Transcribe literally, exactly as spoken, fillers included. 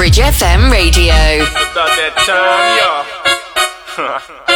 Bridge F M Radio. About that time, y'all.